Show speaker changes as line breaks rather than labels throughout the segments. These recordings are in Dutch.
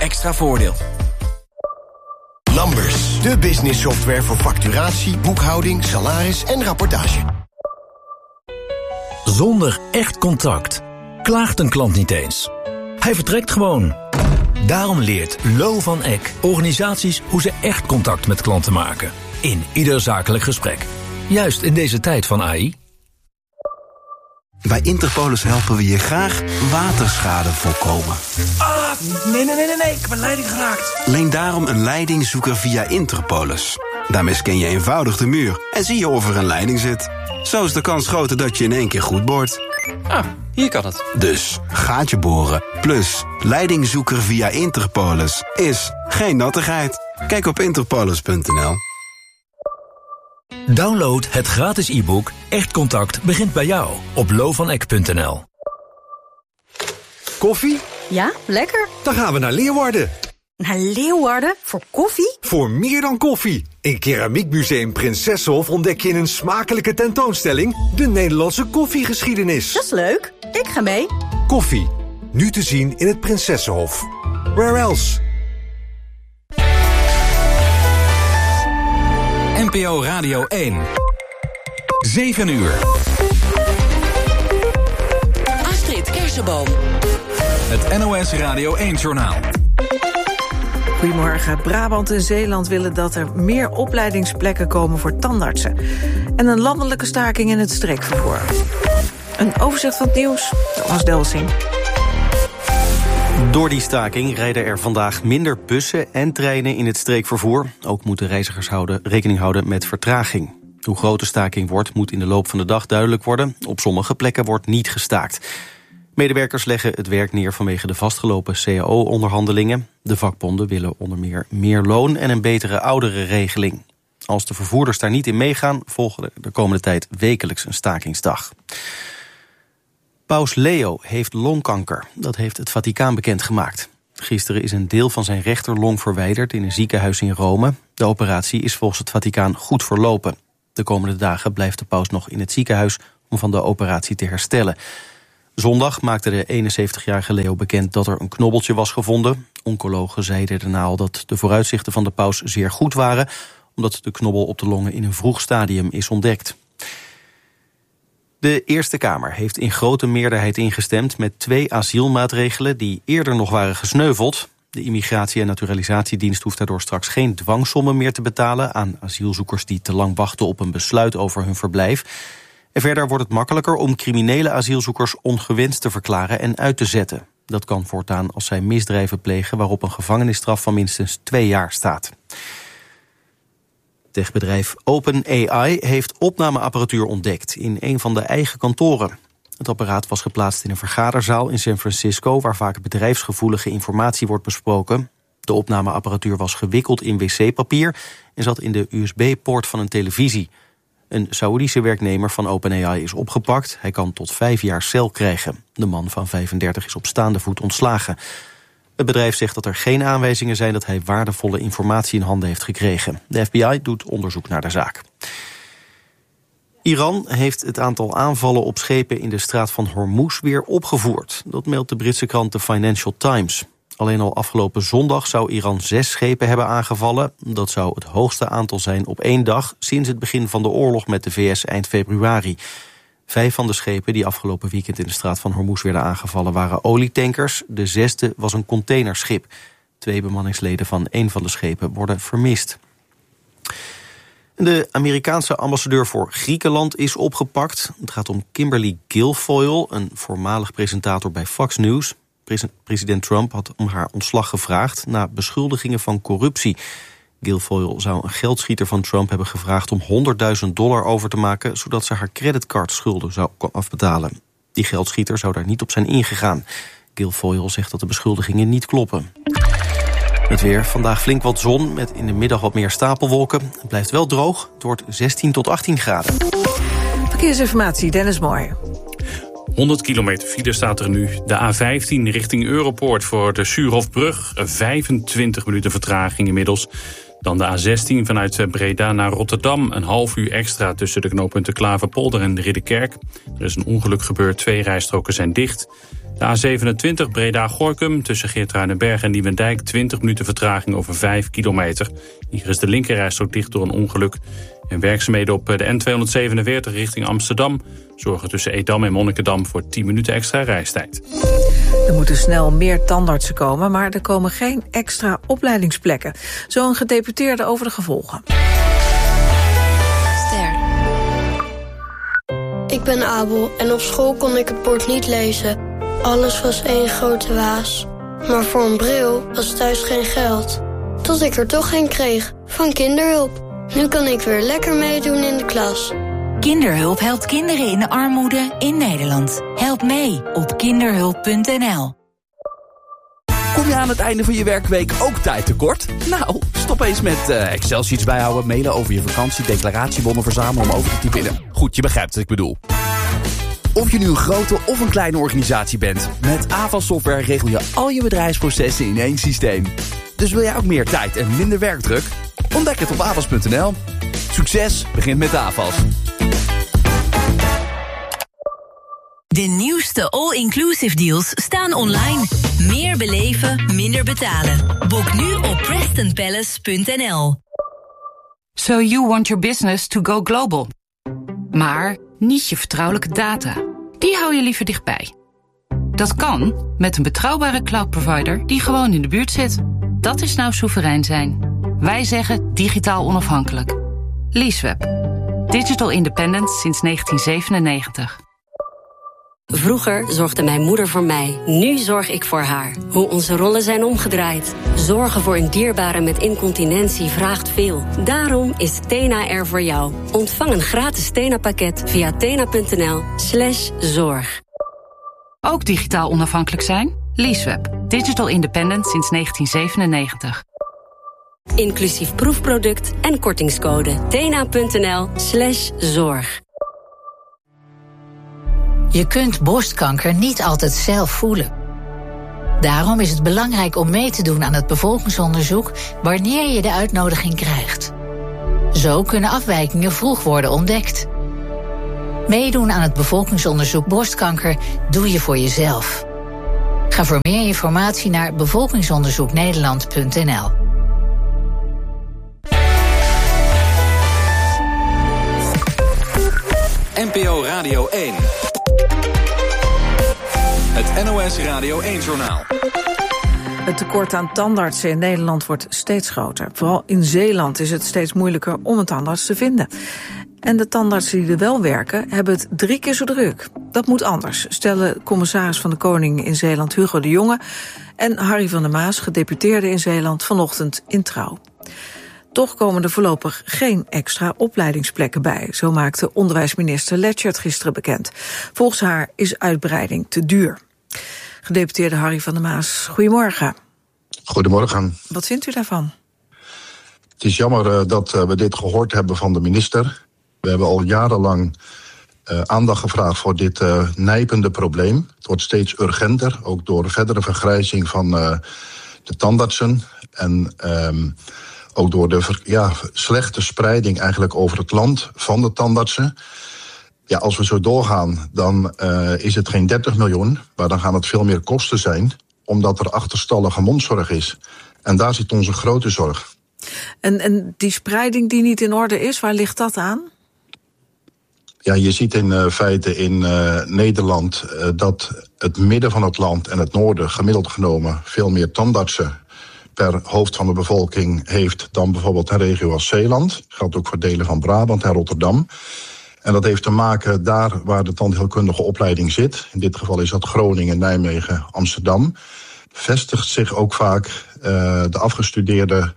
extra voordeel.
Numbers, de business software voor facturatie, boekhouding, salaris en rapportage.
Zonder echt contact klaagt een klant niet eens. Hij vertrekt gewoon. Daarom leert Lo van Eck organisaties hoe ze echt contact met klanten maken. In ieder zakelijk gesprek. Juist in deze tijd van AI.
Bij Interpolis helpen we je graag waterschade voorkomen.
Nee, ik heb een leiding geraakt.
Leen daarom een leidingzoeker via Interpolis. Daarmee scan je eenvoudig de muur en zie je of er een leiding zit. Zo is de kans groter dat je in één keer goed boort.
Hier kan het.
Dus gaatje boren plus leidingzoeker via Interpolis is geen nattigheid. Kijk op interpolis.nl.
Download het gratis e-book Echt Contact begint bij jou op lovaneck.nl.
Koffie?
Ja, lekker.
Dan gaan we naar Leeuwarden.
Naar Leeuwarden? Voor koffie?
Voor meer dan koffie. In Keramiekmuseum Prinsessenhof ontdek je in een smakelijke tentoonstelling de Nederlandse koffiegeschiedenis.
Dat is leuk. Ik ga mee.
Koffie. Nu te zien in het Prinsessenhof. Where else?
NPO Radio 1. 7 uur.
Astrid Kersenboom.
Het NOS Radio 1-journaal.
Goedemorgen. Brabant en Zeeland willen dat er meer opleidingsplekken komen voor tandartsen. En een landelijke staking in het streekvervoer. Een overzicht van het nieuws, Thomas Delsing.
Door die staking rijden er vandaag minder bussen en treinen in het streekvervoer. Ook moeten reizigers rekening houden met vertraging. Hoe groot de staking wordt, moet in de loop van de dag duidelijk worden. Op sommige plekken wordt niet gestaakt. Medewerkers leggen het werk neer vanwege de vastgelopen CAO-onderhandelingen. De vakbonden willen onder meer loon en een betere ouderenregeling. Als de vervoerders daar niet in meegaan, volgen de komende tijd wekelijks een stakingsdag. Paus Leo heeft longkanker. Dat heeft het Vaticaan bekendgemaakt. Gisteren is een deel van zijn rechterlong verwijderd in een ziekenhuis in Rome. De operatie is volgens het Vaticaan goed verlopen. De komende dagen blijft de paus nog in het ziekenhuis om van de operatie te herstellen. Zondag maakte de 71-jarige Leo bekend dat er een knobbeltje was gevonden. Oncologen zeiden daarna al dat de vooruitzichten van de paus zeer goed waren, omdat de knobbel op de longen in een vroeg stadium is ontdekt. De Eerste Kamer heeft in grote meerderheid ingestemd met 2 asielmaatregelen die eerder nog waren gesneuveld. De Immigratie- en Naturalisatiedienst hoeft daardoor straks geen dwangsommen meer te betalen aan asielzoekers die te lang wachten op een besluit over hun verblijf. En verder wordt het makkelijker om criminele asielzoekers ongewenst te verklaren en uit te zetten. Dat kan voortaan als zij misdrijven plegen waarop een gevangenisstraf van minstens 2 jaar staat. Techbedrijf OpenAI heeft opnameapparatuur ontdekt in een van de eigen kantoren. Het apparaat was geplaatst in een vergaderzaal in San Francisco, waar vaak bedrijfsgevoelige informatie wordt besproken. De opnameapparatuur was gewikkeld in wc-papier en zat in de USB-poort van een televisie. Een Saoedische werknemer van OpenAI is opgepakt. Hij kan tot 5 jaar cel krijgen. De man van 35 is op staande voet ontslagen. Het bedrijf zegt dat er geen aanwijzingen zijn dat hij waardevolle informatie in handen heeft gekregen. De FBI doet onderzoek naar de zaak. Iran heeft het aantal aanvallen op schepen in de straat van Hormuz weer opgevoerd. Dat meldt de Britse krant The Financial Times. Alleen al afgelopen zondag zou Iran 6 schepen hebben aangevallen. Dat zou het hoogste aantal zijn op 1 dag sinds het begin van de oorlog met de VS eind februari. 5 van de schepen die afgelopen weekend in de straat van Hormuz werden aangevallen waren olietankers. De 6e was een containerschip. 2 bemanningsleden van 1 van de schepen worden vermist. De Amerikaanse ambassadeur voor Griekenland is opgepakt. Het gaat om Kimberly Guilfoyle, een voormalig presentator bij Fox News. President Trump had om haar ontslag gevraagd na beschuldigingen van corruptie. Guilfoyle zou een geldschieter van Trump hebben gevraagd om $100.000 over te maken, zodat ze haar creditcardschulden zou afbetalen. Die geldschieter zou daar niet op zijn ingegaan. Guilfoyle zegt dat de beschuldigingen niet kloppen. Het weer, vandaag flink wat zon, met in de middag wat meer stapelwolken. Het blijft wel droog, het wordt 16 tot 18 graden.
Verkeersinformatie, Dennis Mooi.
100 kilometer file staat er nu. De A15 richting Europoort voor de Suurhofbrug. 25 minuten vertraging inmiddels. Dan de A16 vanuit Breda naar Rotterdam. Een half uur extra tussen de knooppunten Klaverpolder en Ridderkerk. Er is een ongeluk gebeurd, 2 rijstroken zijn dicht. De A27 Breda-Gorinchem tussen Geertruidenberg en Nieuwendijk 20 minuten vertraging over 5 kilometer. Hier is de linkerrijstrook dicht door een ongeluk. En werkzaamheden op de N247 richting Amsterdam zorgen tussen Edam en Monnikendam voor 10 minuten extra reistijd.
Er moeten snel meer tandartsen komen, maar er komen geen extra opleidingsplekken. Zo een gedeputeerde over de gevolgen.
Ik ben Abel en op school kon ik het bord niet lezen. Alles was één grote waas. Maar voor een bril was thuis geen geld. Tot ik er toch een kreeg, van Kinderhulp. Nu kan ik weer lekker meedoen in de klas.
Kinderhulp helpt kinderen in armoede in Nederland. Help mee op kinderhulp.nl.
Kom je aan het einde van je werkweek ook tijd tekort? Nou, stop eens met Excel-sheets bijhouden, mailen over je vakantie, declaratiebonnen verzamelen om over te typen. Goed, je begrijpt wat ik bedoel. Of je nu een grote of een kleine organisatie bent, met Avas Software regel je al je bedrijfsprocessen in één systeem. Dus wil jij ook meer tijd en minder werkdruk? Ontdek het op avas.nl. Succes begint met Avas.
De nieuwste all-inclusive deals staan online. Meer beleven, minder betalen. Boek nu op PrestonPalace.nl.
So you want your business to go global. Maar niet je vertrouwelijke data. Die hou je liever dichtbij. Dat kan met een betrouwbare cloud provider die gewoon in de buurt zit. Dat is nou soeverein zijn. Wij zeggen digitaal onafhankelijk. Leaseweb. Digital independence sinds 1997.
Vroeger zorgde mijn moeder voor mij. Nu zorg ik voor haar. Hoe onze rollen zijn omgedraaid. Zorgen voor een dierbare met incontinentie vraagt veel. Daarom is Tena er voor jou. Ontvang een gratis Tena-pakket via tena.nl/zorg.
Ook digitaal onafhankelijk zijn? Leaseweb. Digital independent sinds 1997.
Inclusief proefproduct en kortingscode. tena.nl/zorg.
Je kunt borstkanker niet altijd zelf voelen. Daarom is het belangrijk om mee te doen aan het bevolkingsonderzoek wanneer je de uitnodiging krijgt. Zo kunnen afwijkingen vroeg worden ontdekt. Meedoen aan het bevolkingsonderzoek borstkanker doe je voor jezelf. Ga voor meer informatie naar bevolkingsonderzoeknederland.nl.
NPO Radio 1. Het NOS Radio 1-journaal.
Het tekort aan tandartsen in Nederland wordt steeds groter. Vooral in Zeeland is het steeds moeilijker om een tandarts te vinden. En de tandartsen die er wel werken, hebben het 3 keer zo druk. Dat moet anders, stellen commissaris van de Koning in Zeeland Hugo de Jonge en Harry van der Maas, gedeputeerde in Zeeland, vanochtend in Trouw. Toch komen er voorlopig geen extra opleidingsplekken bij. Zo maakte onderwijsminister Lechtert gisteren bekend. Volgens haar is uitbreiding te duur. Gedeputeerde Harry van der Maas, goedemorgen.
Goedemorgen.
Wat vindt u daarvan?
Het is jammer dat we dit gehoord hebben van de minister. We hebben al jarenlang aandacht gevraagd voor dit nijpende probleem. Het wordt steeds urgenter, ook door verdere vergrijzing van de tandartsen. En ook door de slechte spreiding eigenlijk over het land van de tandartsen. Ja, als we zo doorgaan, dan is het geen 30 miljoen... maar dan gaan het veel meer kosten zijn, omdat er achterstallige mondzorg is. En daar zit onze grote zorg.
En die spreiding die niet in orde is, waar ligt dat aan?
Ja, je ziet in feite in Nederland dat het midden van het land en het noorden gemiddeld genomen veel meer tandartsen per hoofd van de bevolking heeft dan bijvoorbeeld een regio als Zeeland. Dat geldt ook voor delen van Brabant en Rotterdam. En dat heeft te maken daar waar de tandheelkundige opleiding zit. In dit geval is dat Groningen, Nijmegen, Amsterdam. Vestigt zich ook vaak de afgestudeerde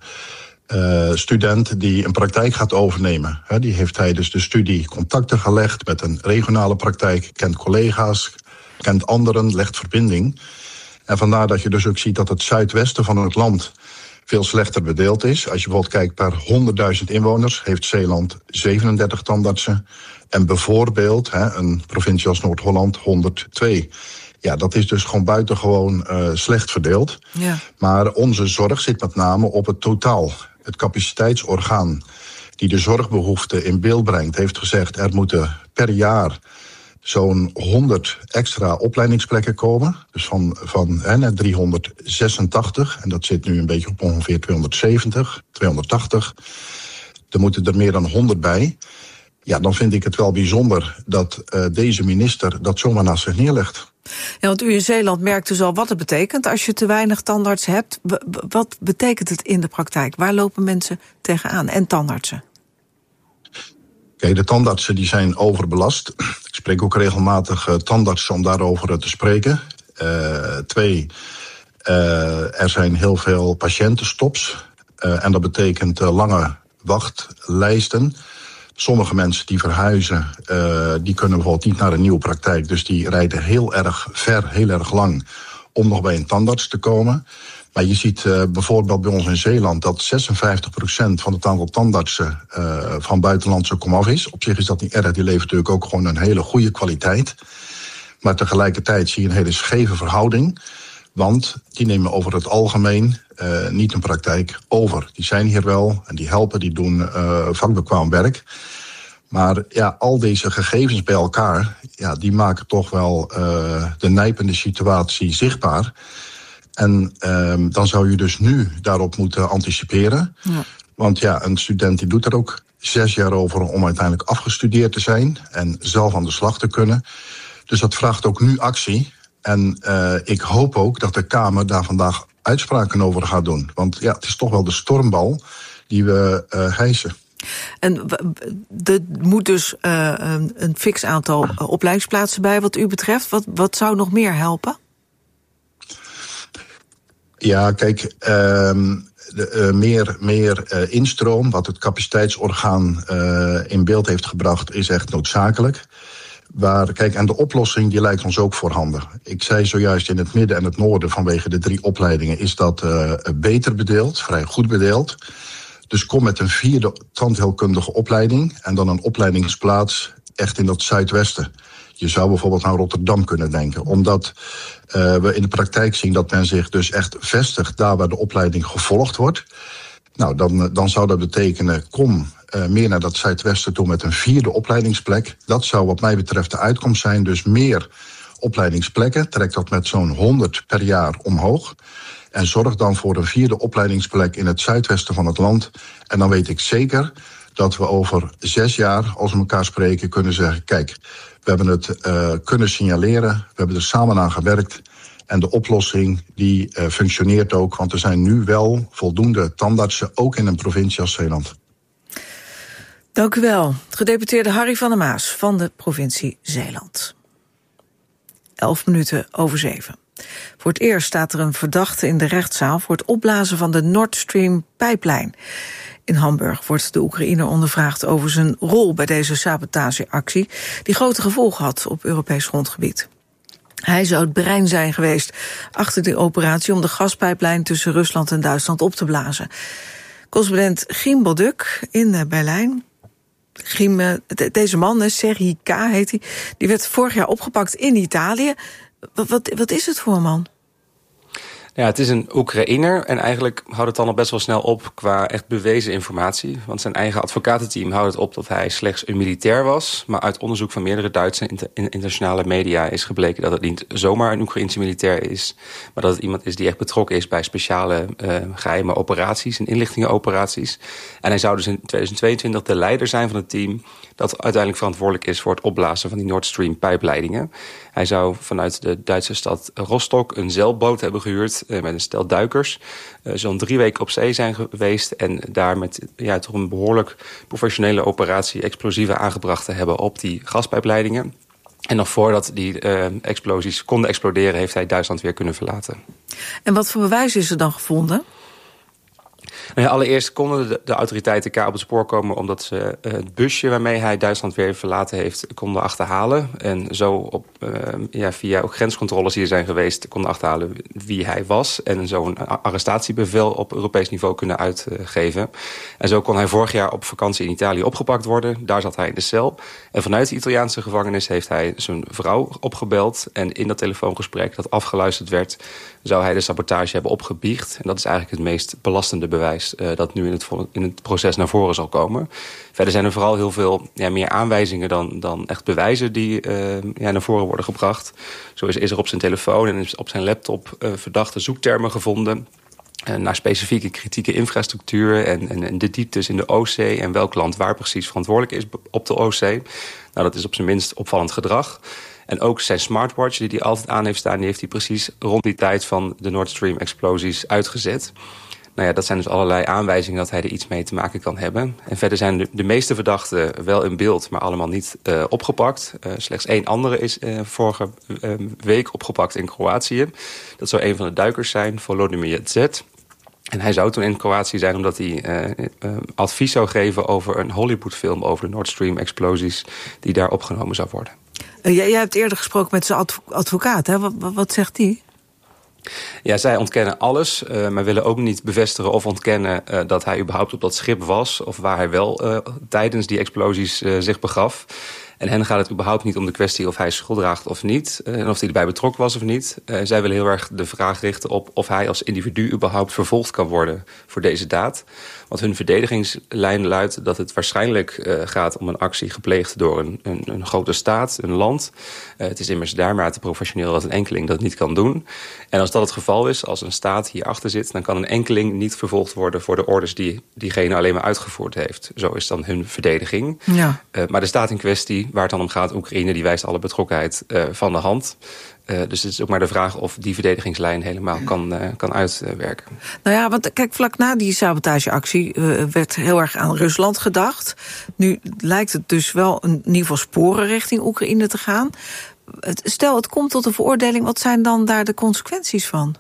student die een praktijk gaat overnemen. Die heeft tijdens de studie contacten gelegd met een regionale praktijk, kent collega's, kent anderen, legt verbinding. En vandaar dat je dus ook ziet dat het zuidwesten van het land veel slechter bedeeld is. Als je bijvoorbeeld kijkt per 100.000 inwoners heeft Zeeland 37 tandartsen. En bijvoorbeeld een provincie als Noord-Holland 102. Ja, dat is dus gewoon buitengewoon slecht verdeeld.
Ja.
Maar onze zorg zit met name op het totaal. Het capaciteitsorgaan die de zorgbehoefte in beeld brengt, heeft gezegd er moeten per jaar zo'n 100 extra opleidingsplekken komen. Dus van 386. En dat zit nu een beetje op ongeveer 270, 280. Er moeten er meer dan 100 bij. Ja, dan vind ik het wel bijzonder dat deze minister dat zomaar naast zich neerlegt.
Ja, want u in Zeeland merkt dus al wat het betekent als je te weinig tandartsen hebt. Wat betekent het in de praktijk? Waar lopen mensen tegenaan en tandartsen?
Kijk, de tandartsen die zijn overbelast. Ik spreek ook regelmatig tandartsen om daarover te spreken. 2, er zijn heel veel patiëntenstops. En dat betekent lange wachtlijsten. Sommige mensen die verhuizen, die kunnen bijvoorbeeld niet naar een nieuwe praktijk. Dus die rijden heel erg ver, heel erg lang om nog bij een tandarts te komen. Maar je ziet bijvoorbeeld bij ons in Zeeland dat 56% van het aantal tandartsen van buitenlandse komaf is. Op zich is dat niet erg, die levert natuurlijk ook gewoon een hele goede kwaliteit. Maar tegelijkertijd zie je een hele scheve verhouding. Want die nemen over het algemeen niet een praktijk over. Die zijn hier wel en die helpen, die doen vakbekwaam werk. Maar ja, al deze gegevens bij elkaar, ja, die maken toch wel de nijpende situatie zichtbaar. En dan zou je dus nu daarop moeten anticiperen. Ja. Want ja, een student die doet er ook 6 jaar over om uiteindelijk afgestudeerd te zijn en zelf aan de slag te kunnen. Dus dat vraagt ook nu actie. En ik hoop ook dat de Kamer daar vandaag uitspraken over gaat doen. Want ja, het is toch wel de stormbal die we hijsen. En
er moet dus een fix aantal opleidingsplaatsen bij wat u betreft. Wat zou nog meer helpen?
Ja, kijk, meer instroom, wat het capaciteitsorgaan in beeld heeft gebracht, is echt noodzakelijk. Kijk, en de oplossing die lijkt ons ook voorhanden. Ik zei zojuist in het midden en het noorden vanwege de 3 opleidingen is dat beter bedeeld, vrij goed bedeeld. Dus kom met een 4e tandheelkundige opleiding en dan een opleidingsplaats echt in dat zuidwesten. Je zou bijvoorbeeld aan Rotterdam kunnen denken, omdat we in de praktijk zien dat men zich dus echt vestigt daar waar de opleiding gevolgd wordt. Nou, dan zou dat betekenen, kom meer naar dat zuidwesten toe met een 4e opleidingsplek. Dat zou wat mij betreft de uitkomst zijn, dus meer opleidingsplekken. Trek dat met zo'n 100 per jaar omhoog. En zorg dan voor een 4e opleidingsplek in het zuidwesten van het land. En dan weet ik zeker dat we over 6 jaar, als we elkaar spreken, kunnen zeggen, kijk, we hebben het kunnen signaleren, we hebben er samen aan gewerkt. En de oplossing die functioneert ook, want er zijn nu wel voldoende tandartsen, ook in een provincie als Zeeland.
Dank u wel. Gedeputeerde Harry van der Maas van de provincie Zeeland. 7:11. Voor het eerst staat er een verdachte in de rechtszaal voor het opblazen van de Nord Stream pijplijn. In Hamburg wordt de Oekraïner ondervraagd over zijn rol bij deze sabotageactie, die grote gevolgen had op Europees grondgebied. Hij zou het brein zijn geweest achter de operatie om de gaspijplijn tussen Rusland en Duitsland op te blazen. Correspondent Giem Balduk in Berlijn. Giem, deze man, Serhii K. heet hij, die werd vorig jaar opgepakt in Italië. Wat is het voor een man?
Ja, het is een Oekraïner en eigenlijk houdt het dan al best wel snel op qua echt bewezen informatie. Want zijn eigen advocatenteam houdt het op dat hij slechts een militair was. Maar uit onderzoek van meerdere Duitse internationale media is gebleken dat het niet zomaar een Oekraïense militair is. Maar dat het iemand is die echt betrokken is bij speciale geheime operaties en inlichtingenoperaties. En hij zou dus in 2022 de leider zijn van het team dat uiteindelijk verantwoordelijk is voor het opblazen van die Nord Stream pijpleidingen. Hij zou vanuit de Duitse stad Rostock een zeilboot hebben gehuurd met een stel duikers. Zo'n 3 weken op zee zijn geweest en daar met toch een behoorlijk professionele operatie explosieven aangebracht te hebben op die gaspijpleidingen. En nog voordat die explosies konden exploderen, heeft hij Duitsland weer kunnen verlaten.
En wat voor bewijs is er dan gevonden?
Nou ja, allereerst konden de autoriteiten K op het spoor komen omdat ze het busje waarmee hij Duitsland weer verlaten heeft konden achterhalen. En zo via ook grenscontroles die er zijn geweest konden achterhalen wie hij was. En zo een arrestatiebevel op Europees niveau kunnen uitgeven. En zo kon hij vorig jaar op vakantie in Italië opgepakt worden. Daar zat hij in de cel. En vanuit de Italiaanse gevangenis heeft hij zijn vrouw opgebeld. En in dat telefoongesprek dat afgeluisterd werd, zou hij de sabotage hebben opgebiecht. En dat is eigenlijk het meest belastende bewijs bewijs dat nu in het proces naar voren zal komen. Verder zijn er vooral heel veel meer aanwijzingen dan echt bewijzen die naar voren worden gebracht. Zo is er op zijn telefoon en op zijn laptop verdachte zoektermen gevonden naar specifieke kritieke infrastructuur en de dieptes in de Oostzee en welk land waar precies verantwoordelijk is op de Oostzee. Nou, dat is op zijn minst opvallend gedrag. En ook zijn smartwatch, die hij altijd aan heeft staan, die heeft hij precies rond die tijd van de Nord Stream-explosies uitgezet. Nou ja, dat zijn dus allerlei aanwijzingen dat hij er iets mee te maken kan hebben. En verder zijn de meeste verdachten wel in beeld, maar allemaal niet opgepakt. Slechts 1 andere is vorige week opgepakt in Kroatië. Dat zou een van de duikers zijn, Volodymyr Z. En hij zou toen in Kroatië zijn omdat hij advies zou geven over een Hollywoodfilm over de Nord Stream-explosies die daar opgenomen zou worden.
Jij hebt eerder gesproken met zijn advocaat, hè? Wat zegt die?
Ja, zij ontkennen alles, maar willen ook niet bevestigen of ontkennen dat hij überhaupt op dat schip was of waar hij wel tijdens die explosies zich begaf. En hen gaat het überhaupt niet om de kwestie of hij schuld draagt of niet. En of hij erbij betrokken was of niet. Zij willen heel erg de vraag richten op of hij als individu überhaupt vervolgd kan worden voor deze daad. Want hun verdedigingslijn luidt dat het waarschijnlijk gaat om een actie gepleegd door een grote staat, een land. Het is immers daarmate professioneel dat een enkeling dat niet kan doen. En als dat het geval is, als een staat hierachter zit, dan kan een enkeling niet vervolgd worden voor de orders die diegene alleen maar uitgevoerd heeft. Zo is dan hun verdediging. Ja. Maar de staat in kwestie, waar het dan om gaat, Oekraïne, die wijst alle betrokkenheid van de hand. Dus het is ook maar de vraag of die verdedigingslijn helemaal kan uitwerken.
Nou ja, want kijk, vlak na die sabotageactie werd heel erg aan Rusland gedacht. Nu lijkt het dus wel in ieder geval sporen richting Oekraïne te gaan. Stel, het komt tot een veroordeling, wat zijn dan daar de consequenties van?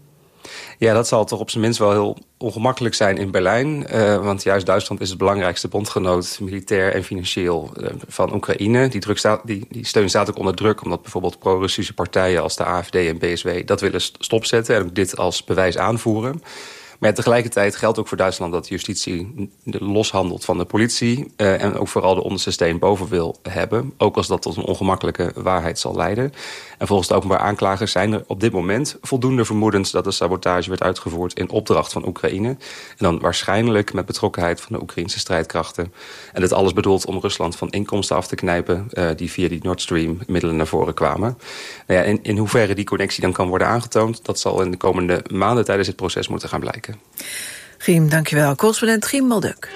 Ja, dat zal toch op zijn minst wel heel ongemakkelijk zijn in Berlijn. Want juist Duitsland is het belangrijkste bondgenoot, militair en financieel, van Oekraïne. Die steun staat ook onder druk, omdat bijvoorbeeld pro-Russische partijen als de AfD en BSW dat willen stopzetten en ook dit als bewijs aanvoeren. Maar tegelijkertijd geldt ook voor Duitsland dat justitie loshandelt van de politie. En ook vooral de onderste steen boven wil hebben. Ook als dat tot een ongemakkelijke waarheid zal leiden. En volgens de openbaar aanklagers zijn er op dit moment voldoende vermoedens dat de sabotage werd uitgevoerd in opdracht van Oekraïne. En dan waarschijnlijk met betrokkenheid van de Oekraïnse strijdkrachten. En dit alles bedoeld om Rusland van inkomsten af te knijpen die via die Nord Stream middelen naar voren kwamen. Nou ja, in hoeverre die connectie dan kan worden aangetoond, dat zal in de komende maanden tijdens het proces moeten gaan blijken.
Giem, dankjewel. Correspondent Giem Malduk.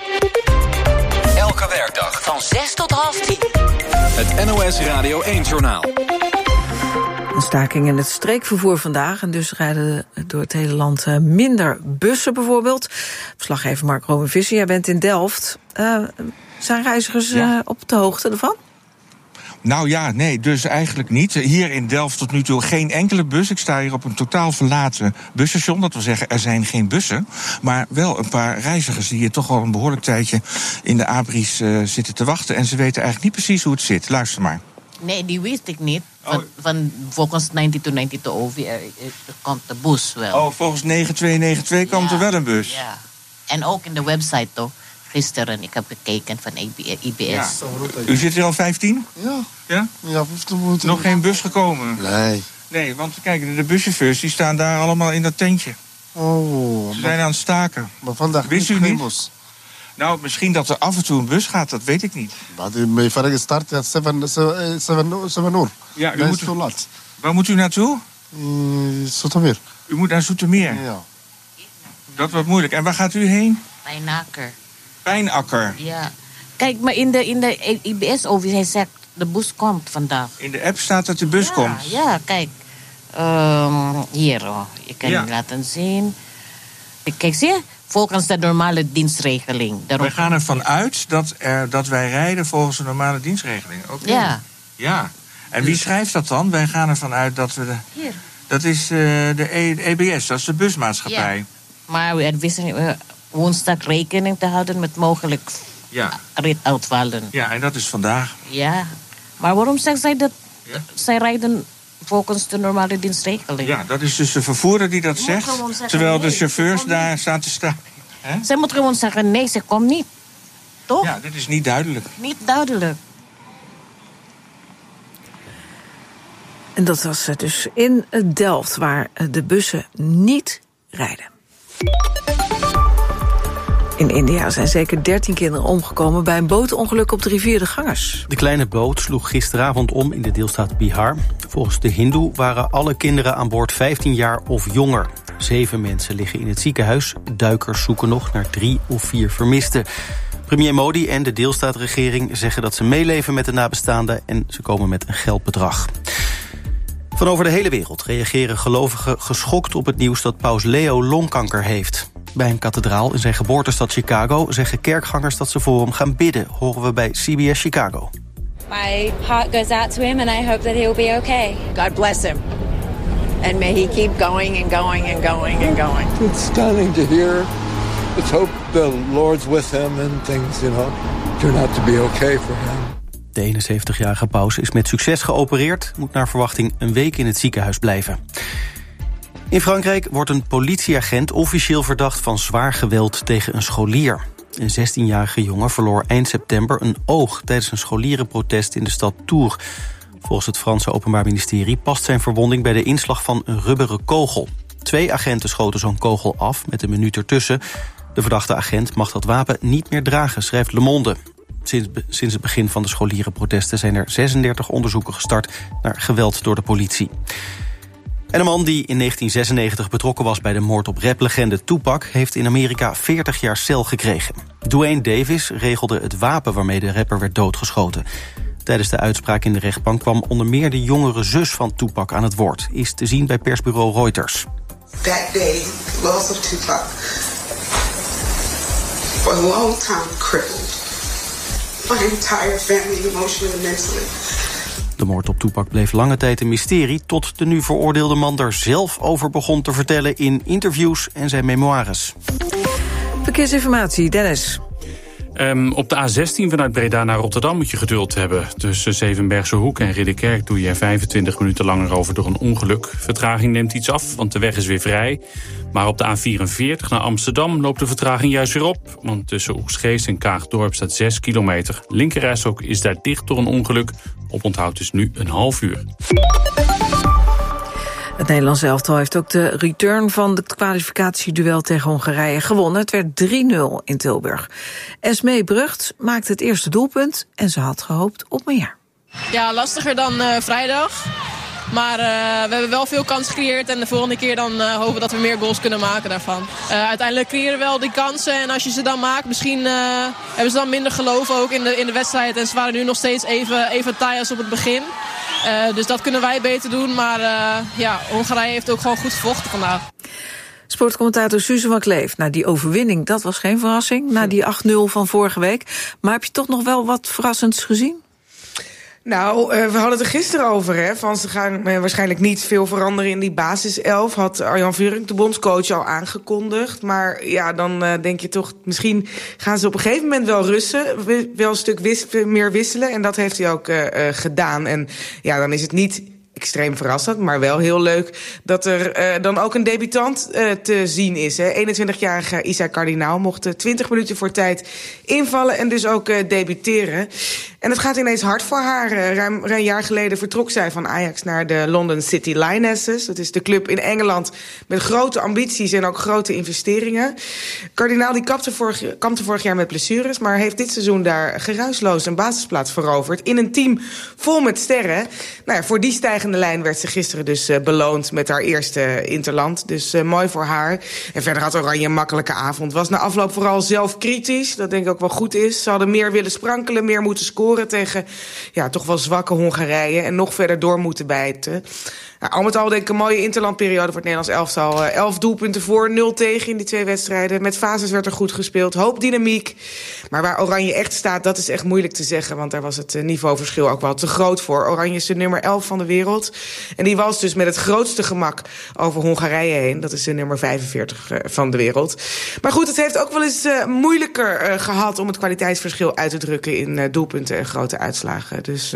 Elke werkdag
van 6 tot 9:30.
Het NOS Radio 1-journaal.
Een staking in het streekvervoer vandaag. En dus rijden door het hele land minder bussen bijvoorbeeld. Verslaggever Mark Rowan-Visser, jij bent in Delft. Zijn reizigers op de hoogte ervan?
Nou ja, nee, dus eigenlijk niet. Hier in Delft tot nu toe geen enkele bus. Ik sta hier op een totaal verlaten busstation. Dat wil zeggen, er zijn geen bussen. Maar wel een paar reizigers die hier toch al een behoorlijk tijdje in de abris zitten te wachten. En ze weten eigenlijk niet precies hoe het zit. Luister maar.
Nee, die wist ik niet. Van volgens 9292 OV komt de bus wel.
Oh, volgens 9292 komt er wel een bus?
Ja. En ook in de website toch. Gisteren, ik heb gekeken van IBS.
Ja. U zit hier al 15?
Ja.
Ja?
Ja, 15 minuten.
Nog geen bus gekomen?
Nee.
Nee, want kijk, de buschauffeurs die staan daar allemaal in dat tentje.
Oh.
Ze zijn aan het staken.
Maar vandaag
wist u
geen
niet?
bus.
Nou, misschien dat er af en toe een bus gaat, dat weet ik niet.
Maar mijn verrege start at 7 uur.
Ja,
dat is te laat.
Waar moet u naartoe?
Zoetermeer.
U moet naar Zoetermeer?
Ja.
Dat wordt moeilijk. En waar gaat u heen?
Pijnakker.
Pijnakker?
Ja. Kijk, maar in de IBS-OV, hij zegt, de bus komt vandaag.
In de app staat dat de bus komt?
Ja, kijk. Hier, je kan het laten zien. Kijk, zie je? Volgens de normale dienstregeling.
Wij gaan ervan uit dat wij rijden volgens de normale dienstregeling. Okay.
Ja.
Ja. En wie schrijft dat dan? Wij gaan ervan uit dat we...
Hier.
Dat is de EBS, dat is de busmaatschappij.
Ja. Maar we wisten woensdag rekening te houden met mogelijk rituitvallen.
Ja, en dat is vandaag.
Ja. Maar waarom zegt zij dat zij rijden volgens de normale dienstregeling?
Ja, dat is dus de vervoerder die dat zegt. Terwijl de chauffeurs daar staan te staan.
Zij moet gewoon zeggen, nee, ze komt niet. Toch?
Ja, dit is niet duidelijk.
Niet duidelijk.
En dat was dus in Delft, waar de bussen niet rijden. In India zijn zeker 13 kinderen omgekomen bij een bootongeluk op de rivier de Ganges.
De kleine boot sloeg gisteravond om in de deelstaat Bihar. Volgens de hindoe waren alle kinderen aan boord 15 jaar of jonger. 7 mensen liggen in het ziekenhuis. Duikers zoeken nog naar 3 of 4 vermisten. Premier Modi en de deelstaatregering zeggen dat ze meeleven met de nabestaanden en ze komen met een geldbedrag. Van over de hele wereld reageren gelovigen geschokt op het nieuws dat paus Leo longkanker heeft. Bij een kathedraal in zijn geboortestad Chicago zeggen kerkgangers dat ze voor hem gaan bidden, horen we bij CBS Chicago.
My heart goes out to him and I hope that he'll be okay.
God bless him. And may he keep going and going and going and going.
It's stunning to hear. Let's hope the Lord's with him and things, turn out to be okay for him.
De 71-jarige paus is met succes geopereerd, moet naar verwachting een week in het ziekenhuis blijven. In Frankrijk wordt een politieagent officieel verdacht van zwaar geweld tegen een scholier. Een 16-jarige jongen verloor eind september een oog tijdens een scholierenprotest in de stad Tours. Volgens het Franse Openbaar Ministerie past zijn verwonding bij de inslag van een rubberen kogel. 2 agenten schoten zo'n kogel af met een minuut ertussen. De verdachte agent mag dat wapen niet meer dragen, schrijft Le Monde. Sinds het begin van de scholierenprotesten zijn er 36 onderzoeken gestart naar geweld door de politie. En een man die in 1996 betrokken was bij de moord op raplegende Tupac heeft in Amerika 40 jaar cel gekregen. Duane Davis regelde het wapen waarmee de rapper werd doodgeschoten. Tijdens de uitspraak in de rechtbank kwam onder meer de jongere zus van Tupac aan het woord. Is te zien bij persbureau Reuters.
That day, the loss of Tupac for a long time crippled my entire family emotionally and mentally.
De moord op Tupac bleef lange tijd een mysterie, tot de nu veroordeelde man er zelf over begon te vertellen in interviews en zijn memoires.
Verkeersinformatie, Dennis.
Op de A16 vanuit Breda naar Rotterdam moet je geduld hebben. Tussen Zevenbergse Hoek en Ridderkerk doe je er 25 minuten langer over door een ongeluk. Vertraging neemt iets af, want de weg is weer vrij. Maar op de A44 naar Amsterdam loopt de vertraging juist weer op. Want tussen Oegstgeest en Kaagdorp staat 6 kilometer. Linkerrijstrook is daar dicht door een ongeluk. Oponthoud dus nu een half uur.
Het Nederlands elftal heeft ook de return van het kwalificatieduel tegen Hongarije gewonnen. Het werd 3-0 in Tilburg. Esmee Brugt maakte het eerste doelpunt en ze had gehoopt op meer.
Ja, lastiger dan vrijdag. Maar we hebben wel veel kansen gecreëerd en de volgende keer dan hopen we dat we meer goals kunnen maken daarvan. Uiteindelijk creëren we wel die kansen en als je ze dan maakt, misschien hebben ze dan minder geloof ook in de wedstrijd. En ze waren nu nog steeds even taai als op het begin. Dus dat kunnen wij beter doen, maar Hongarije heeft ook gewoon goed gevochten vandaag.
Sportcommentator Suze van Kleef. Nou, die overwinning, dat was geen verrassing, na die 8-0 van vorige week. Maar heb je toch nog wel wat verrassends gezien?
Nou, we hadden het er gisteren over, hè. Van ze gaan waarschijnlijk niet veel veranderen in die basiself. Had Arjan Vuring, de bondscoach, al aangekondigd. Maar ja, dan denk je toch, misschien gaan ze op een gegeven moment wel rusten. Wel een stuk meer wisselen. En dat heeft hij ook gedaan. En ja, dan is het niet extreem verrassend, maar wel heel leuk dat er dan ook een debutant te zien is. 21-jarige Isa Kardinaal mocht 20 minuten voor tijd invallen en dus ook debuteren. En het gaat ineens hard voor haar. Ruim een jaar geleden vertrok zij van Ajax naar de London City Lionesses. Dat is de club in Engeland met grote ambities en ook grote investeringen. Kardinaal die kampte vorig jaar met blessures, maar heeft dit seizoen daar geruisloos een basisplaats veroverd in een team vol met sterren. Nou ja, voor die stijgende lijn werd ze gisteren dus beloond met haar eerste interland. Dus mooi voor haar. En verder had Oranje een makkelijke avond. Was na afloop vooral zelfkritisch. Dat denk ik ook wel goed is. Ze hadden meer willen sprankelen, meer moeten scoren tegen toch wel zwakke Hongarije. En nog verder door moeten bijten. Al met al denk ik een mooie interlandperiode voor het Nederlands elftal. 11 doelpunten voor, 0 tegen in die 2 wedstrijden. Met fases werd er goed gespeeld, hoop dynamiek. Maar waar Oranje echt staat, dat is echt moeilijk te zeggen. Want daar was het niveauverschil ook wel te groot voor. Oranje is de nummer 11 van de wereld. En die was dus met het grootste gemak over Hongarije heen. Dat is de nummer 45 van de wereld. Maar goed, het heeft ook wel eens moeilijker gehad om het kwaliteitsverschil uit te drukken in doelpunten en grote uitslagen. Dus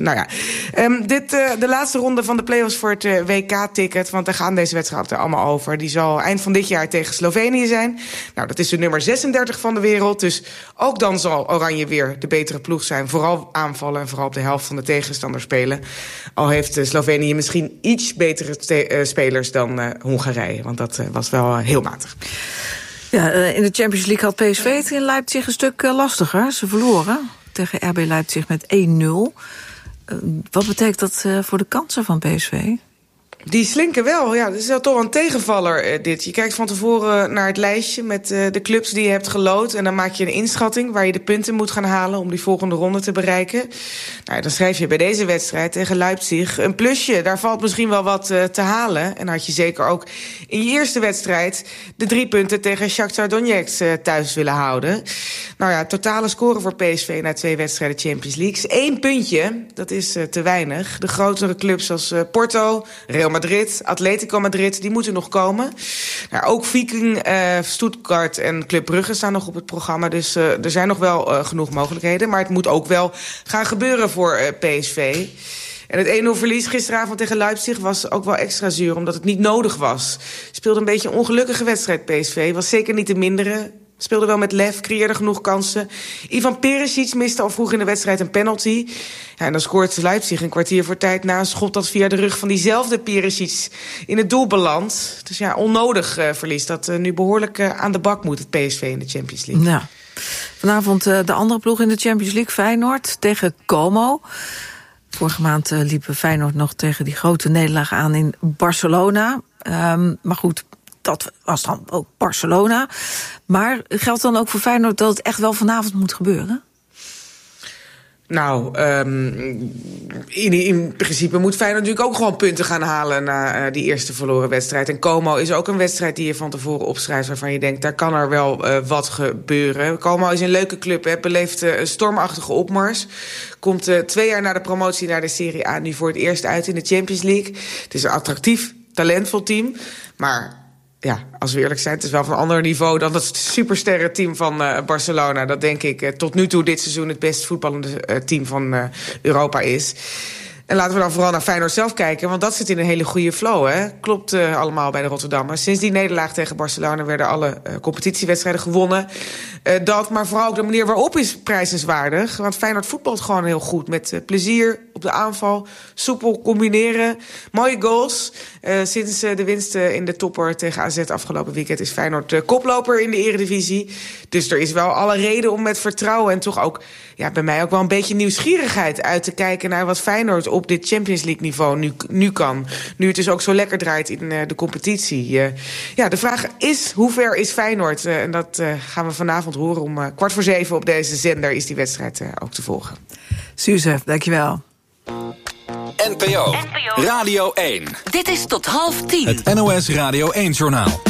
de laatste ronde van de play-offs voor het WK-ticket, want daar gaan deze wedstrijden allemaal over. Die zal eind van dit jaar tegen Slovenië zijn. Nou, dat is de nummer 36 van de wereld. Dus ook dan zal Oranje weer de betere ploeg zijn. Vooral aanvallen en vooral op de helft van de tegenstander spelen. Al heeft Slovenië misschien iets betere spelers dan Hongarije. Want dat was wel heel matig.
Ja, in de Champions League had PSV het in Leipzig een stuk lastiger. Ze verloren tegen RB Leipzig met 1-0. Wat betekent dat voor de kansen van PSV?
Die slinken wel, ja. Dat is wel toch een tegenvaller, dit. Je kijkt van tevoren naar het lijstje met de clubs die je hebt geloot. En dan maak je een inschatting waar je de punten moet gaan halen om die volgende ronde te bereiken. Nou, dan schrijf je bij deze wedstrijd tegen Leipzig een plusje. Daar valt misschien wel wat te halen. En had je zeker ook in je eerste wedstrijd de 3 punten tegen Shakhtar Donetsk thuis willen houden. Nou ja, totale score voor PSV na 2 wedstrijden Champions League. 1 puntje, dat is te weinig. De grotere clubs als Porto, Real Madrid, Atletico Madrid, die moeten nog komen. Nou, ook Viking, Stuttgart en Club Brugge staan nog op het programma. Dus er zijn nog wel genoeg mogelijkheden. Maar het moet ook wel gaan gebeuren voor PSV. En het 1-0 verlies gisteravond tegen Leipzig was ook wel extra zuur, omdat het niet nodig was. Speelde een beetje een ongelukkige wedstrijd PSV. Was zeker niet de mindere. Speelde wel met lef, creëerde genoeg kansen. Ivan Perisic miste al vroeg in de wedstrijd een penalty. Ja, en dan scoort Leipzig een kwartier voor tijd na een schot dat via de rug van diezelfde Perisic in het doel belandt. Dus ja, onnodig verlies dat nu behoorlijk aan de bak moet, het PSV in de Champions League.
Ja. Vanavond de andere ploeg in de Champions League, Feyenoord tegen Como. Vorige maand liepen Feyenoord nog tegen die grote nederlaag aan in Barcelona. Maar goed, dat was dan ook Barcelona. Maar geldt dan ook voor Feyenoord dat het echt wel vanavond moet gebeuren?
Nou, in principe moet Feyenoord natuurlijk ook gewoon punten gaan halen na die eerste verloren wedstrijd. En Como is ook een wedstrijd die je van tevoren opschrijft waarvan je denkt, daar kan er wel wat gebeuren. Como is een leuke club, hè, beleeft een stormachtige opmars. Komt 2 jaar na de promotie naar de Serie A nu voor het eerst uit in de Champions League. Het is een attractief, talentvol team, maar ja, als we eerlijk zijn, het is wel van een ander niveau dan het supersterrenteam van Barcelona. Dat denk ik tot nu toe dit seizoen het best voetballende team van Europa is. En laten we dan vooral naar Feyenoord zelf kijken, want dat zit in een hele goede flow, hè? Klopt allemaal bij de Rotterdammers. Sinds die nederlaag tegen Barcelona werden alle competitiewedstrijden gewonnen. Maar vooral ook de manier waarop is prijzenswaardig. Want Feyenoord voetbalt gewoon heel goed. Met plezier op de aanval, soepel combineren, mooie goals. Sinds de winst in de topper tegen AZ afgelopen weekend is Feyenoord koploper in de Eredivisie. Dus er is wel alle reden om met vertrouwen en toch ook, ja, bij mij ook wel een beetje nieuwsgierigheid uit te kijken naar wat Feyenoord op dit Champions League niveau nu kan. Nu het dus ook zo lekker draait in de competitie. Ja, de vraag is, hoe ver is Feyenoord? En dat gaan we vanavond horen om 6:15 op deze zender is die wedstrijd ook te volgen.
Suze, dankjewel.
NPO Radio 1.
Dit is tot 9:30.
Het NOS Radio 1 Journaal.